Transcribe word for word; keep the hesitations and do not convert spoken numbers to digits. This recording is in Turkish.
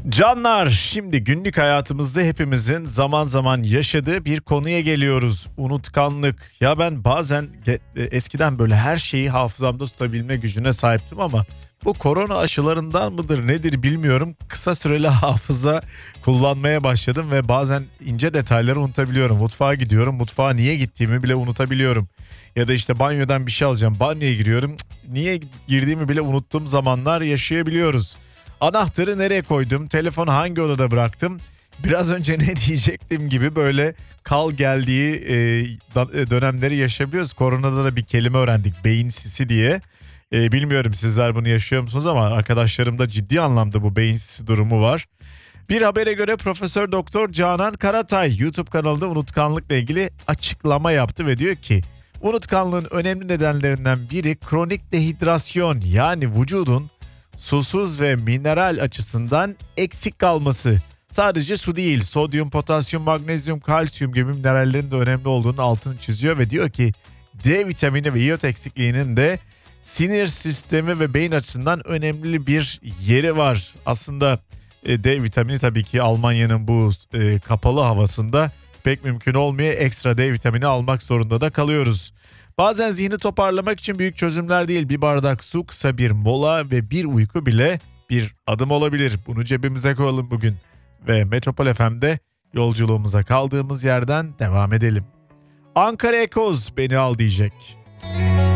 Canlar, şimdi günlük hayatımızda hepimizin zaman zaman yaşadığı bir konuya geliyoruz. Unutkanlık. Ya ben bazen ge- e, eskiden böyle her şeyi hafızamda tutabilme gücüne sahiptim ama bu korona aşılarından mıdır nedir bilmiyorum. Kısa süreli hafıza kullanmaya başladım ve bazen ince detayları unutabiliyorum. Mutfağa gidiyorum, mutfağa niye gittiğimi bile unutabiliyorum. Ya da işte banyodan bir şey alacağım, banyoya giriyorum. Cık, niye girdiğimi bile unuttuğum zamanlar yaşayabiliyoruz. Anahtarı nereye koydum? Telefonu hangi odada bıraktım? Biraz önce ne diyecektim gibi böyle kal geldiği e, da- e, dönemleri yaşayabiliyoruz. Koronada da bir kelime öğrendik, beyin sisi diye. E, bilmiyorum sizler bunu yaşıyor musunuz ama arkadaşlarımda ciddi anlamda bu beyin sisi durumu var. Bir habere göre Profesör Doktor Canan Karatay YouTube kanalında unutkanlıkla ilgili açıklama yaptı ve diyor ki unutkanlığın önemli nedenlerinden biri kronik dehidrasyon, yani vücudun susuz ve mineral açısından eksik kalması. Sadece su değil, sodyum, potasyum, magnezyum, kalsiyum gibi minerallerin de önemli olduğunu altını çiziyor ve diyor ki D vitamini ve iot eksikliğinin de sinir sistemi ve beyin açısından önemli bir yeri var. Aslında e, D vitamini tabii ki Almanya'nın bu e, kapalı havasında pek mümkün olmuyor. Ekstra D vitamini almak zorunda da kalıyoruz. Bazen zihni toparlamak için büyük çözümler değil, bir bardak su, kısa bir mola ve bir uyku bile bir adım olabilir. Bunu cebimize koyalım bugün ve Metropol F M'de yolculuğumuza kaldığımız yerden devam edelim. Ankara Ekoz beni al diyecek.